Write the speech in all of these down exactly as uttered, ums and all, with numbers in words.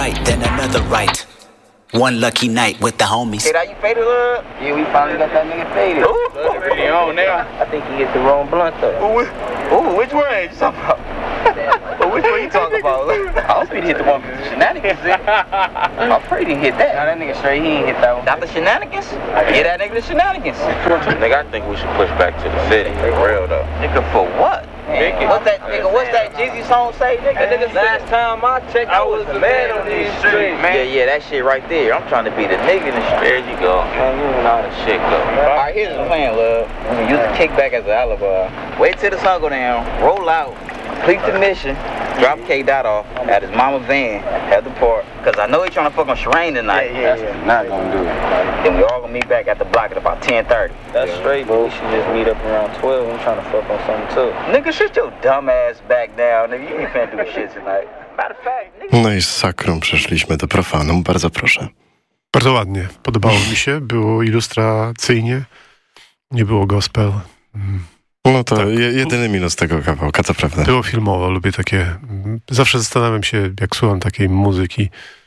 Then another right. One lucky night with the homies. Hey, that you faded up? Yeah, we finally got that nigga faded. Ooh, really on now. I think he hit the wrong blunt though. Ooh, ooh which one you talking about? Well, which one you talking about? I was pretty hit the one with the shenanigans. I'm pretty hit that. Now that nigga straight, he ain't hit that one. Got the shenanigans? Yeah, that nigga the shenanigans. Nigga, I think we should push back to the city. For real though. Nigga, for what? Man, what's that nigga? What's that Jeezy song say, nigga? Nigga, last time I checked, I was the man on these streets, man. Yeah, yeah, that shit right there. I'm trying to be the nigga in the street. There you go. Man, you know how the shit go. Alright, here's the plan, love. I'm gonna use the kickback as an alibi. Wait till the sun go down, roll out, complete the mission, drop K Dot off at his mama van at the park. Cause I know he trying to fuck on Sherane tonight. Yeah, yeah, yeah. Not gonna do it. Then we all gonna meet back at the block at about ten thirty. That's straight, but we should just meet up around twelve. I'm trying to fuck on something too. Nigga, shut your dumb ass back down, nigga. You ain't finna do shit tonight. Matter of fact, nigga. No i z sakrum przeszliśmy do profanum. Bardzo proszę. Bardzo ładnie. Podobało mi się. Było ilustracyjnie. Nie było gospel. No to tak. je, jedyny minus tego kawałka, co prawda. Było filmowo. Lubię takie... Zawsze zastanawiam się, jak słucham takiej muzyki,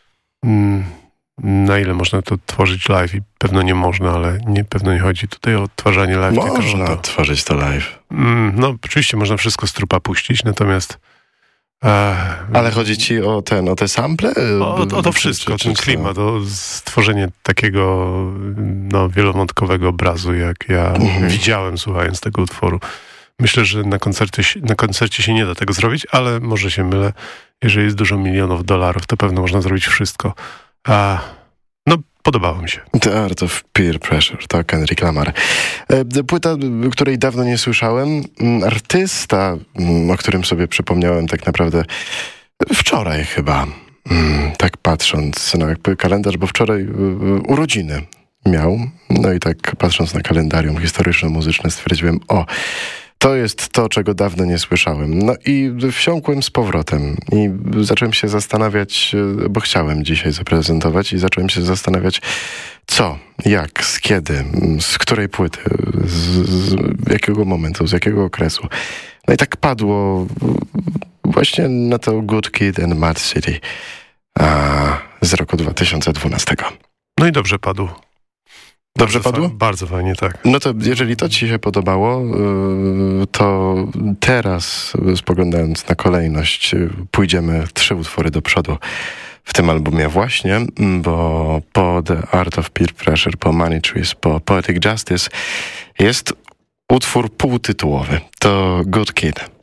na ile można to tworzyć live i pewno nie można, ale nie, pewno nie chodzi tutaj o odtwarzanie live. Można tylko, to, tworzyć to live. No oczywiście można wszystko z trupa puścić, natomiast e, ale chodzi ci o ten, o te sample? O, o to wszystko, czy, czy, ten klimat, o stworzenie takiego no, wielowątkowego obrazu, jak ja mhm. widziałem słuchając tego utworu. Myślę, że na koncercie, na koncercie się nie da tego zrobić, ale może się mylę. Jeżeli jest dużo milionów dolarów, to pewno można zrobić wszystko. A, no, podobało mi się. The Art of Peer Pressure, to Kendrick Lamar. Płyta, której dawno nie słyszałem. Artysta, o którym sobie przypomniałem tak naprawdę wczoraj chyba. Tak patrząc na jakby kalendarz, bo wczoraj urodziny miał. No i tak patrząc na kalendarium historyczno-muzyczne stwierdziłem, o, to jest to, czego dawno nie słyszałem. No i wsiąkłem z powrotem i zacząłem się zastanawiać, bo chciałem dzisiaj zaprezentować i zacząłem się zastanawiać, co, jak, z kiedy, z której płyty, z, z jakiego momentu, z jakiego okresu. No i tak padło właśnie na to Good Kid and Mad City a, z roku dwa tysiące dwunastego. No i dobrze padł. Dobrze bardzo padło? Fa- bardzo fajnie, tak. No to jeżeli to ci się podobało, to teraz spoglądając na kolejność, pójdziemy trzy utwory do przodu w tym albumie właśnie, bo po The Art of Peer Pressure, po Money Trees, po Poetic Justice jest utwór półtytułowy. To Good Kid.